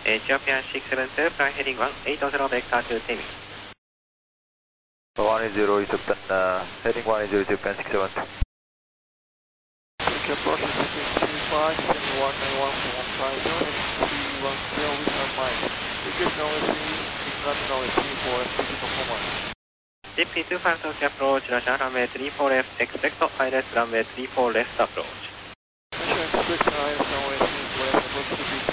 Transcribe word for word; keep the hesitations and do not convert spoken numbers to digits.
Ethiopian six seven two, fly heading one eight zero vector to Temi. one eight zero Ethiopian, uh, heading one eight zero Ethiopian six seven two. Okay, approach six three five, send one nine one from one five zero, three one zero with our mind. Request runway three, London runway three four left, taking performance. D P two five Tokyo approach, Russia runway three four left, expect I L S runway three four left approach. Russia expect I L S runway three four left, approach to